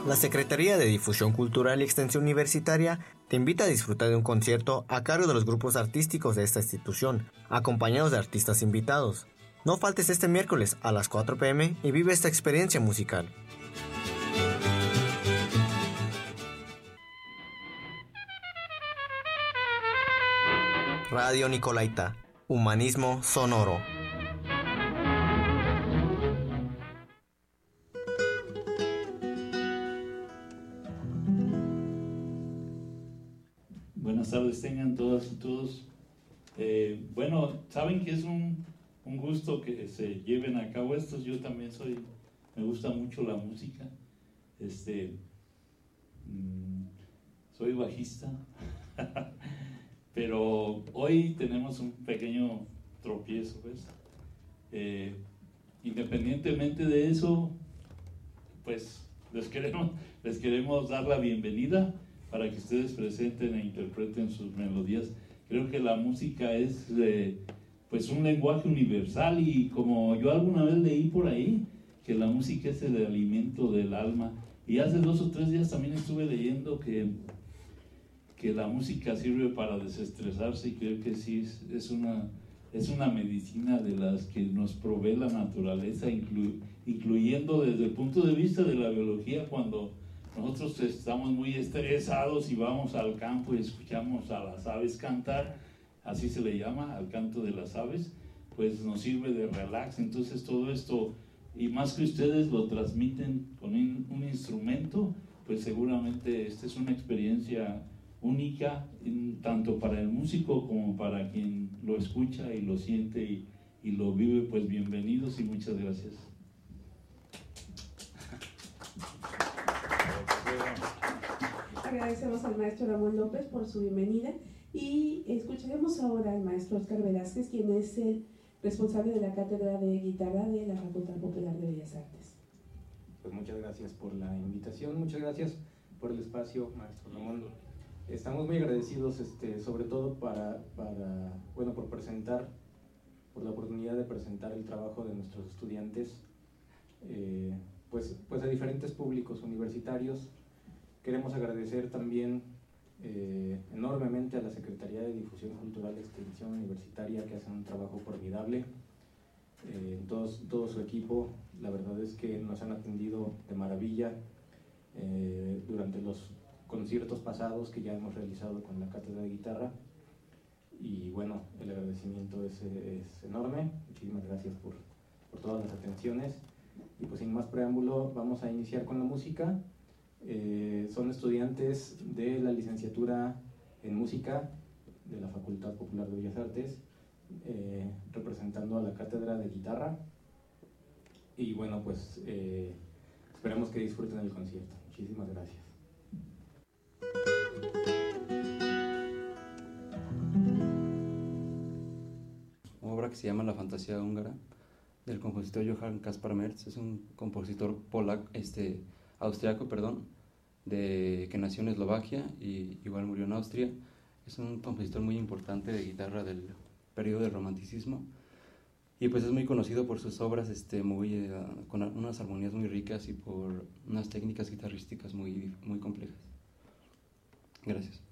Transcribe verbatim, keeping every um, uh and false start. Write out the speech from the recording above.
La Secretaría de Difusión Cultural y Extensión Universitaria te invita a disfrutar de un concierto a cargo de los grupos artísticos de esta institución, acompañados de artistas invitados. No faltes este miércoles a las cuatro pe eme y vive esta experiencia musical. Radio Nicolaita, humanismo sonoro. Buenas tardes tengan todas y todos. Eh, bueno, saben que es un, un gusto que se lleven a cabo estos. Yo también soy, me gusta mucho la música. Este, mmm, soy bajista, pero hoy tenemos un pequeño tropiezo, ¿ves? Eh, independientemente de eso, pues les queremos, les queremos dar la bienvenida para que ustedes presenten e interpreten sus melodías. Creo que la música es eh, pues un lenguaje universal, y como yo alguna vez leí por ahí, que la música es el alimento del alma, y hace dos o tres días también estuve leyendo que, que la música sirve para desestresarse, y creo que sí, es, es, una, es una medicina de las que nos provee la naturaleza, inclu, incluyendo desde el punto de vista de la biología. Cuando nosotros estamos muy estresados y vamos al campo y escuchamos a las aves cantar, así se le llama, al canto de las aves, pues nos sirve de relax. Entonces todo esto, y más que ustedes lo transmiten con un, un instrumento, pues seguramente esta es una experiencia única, en, tanto para el músico como para quien lo escucha y lo siente y, y lo vive. Pues bienvenidos y muchas gracias. Agradecemos al maestro Ramón López por su bienvenida y escucharemos ahora al maestro Oscar Velázquez, quien es el responsable de la cátedra de guitarra de la Facultad Popular de Bellas Artes. Pues muchas gracias por la invitación, muchas gracias por el espacio, maestro Ramón. Estamos muy agradecidos, este, sobre todo para, para, bueno, por presentar, por la oportunidad de presentar el trabajo de nuestros estudiantes, eh, pues, pues a diferentes públicos universitarios. Queremos agradecer también eh, enormemente a la Secretaría de Difusión Cultural y Extensión Universitaria, que hacen un trabajo formidable. Eh, todos, todo su equipo, la verdad es que nos han atendido de maravilla eh, durante los conciertos pasados que ya hemos realizado con la cátedra de guitarra. Y bueno, el agradecimiento es, es enorme. Muchísimas gracias por, por todas las atenciones. Y pues sin más preámbulo, vamos a iniciar con la música. Eh, son estudiantes de la licenciatura en música de la Facultad Popular de Bellas Artes, eh, representando a la cátedra de guitarra. Y bueno, pues eh, esperamos que disfruten el concierto. Muchísimas gracias. Una obra que se llama La Fantasía Húngara, del compositor Johann Caspar Merz. Es un compositor polaco, este, austriaco, perdón, de, que nació en Eslovaquia y igual murió en Austria. Es un compositor muy importante de guitarra del periodo del romanticismo, y pues es muy conocido por sus obras este, muy, eh, con unas armonías muy ricas y por unas técnicas guitarrísticas muy, muy complejas. Gracias.